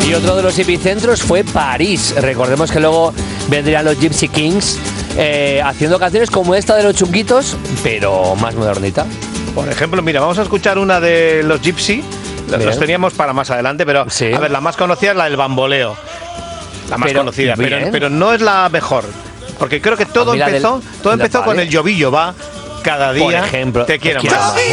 Y otro de los epicentros fue París. Recordemos que luego vendrían los Gypsy Kings haciendo canciones como esta de los Chunguitos, pero más modernita. Por ejemplo, mira, vamos a escuchar una de los Gypsy. Los teníamos para más adelante, pero sí. A ver, la más conocida es la del bamboleo. La más conocida, pero no es la mejor. Porque creo que todo empezó con el Llovillo va cada día. Por ejemplo, te quiero más.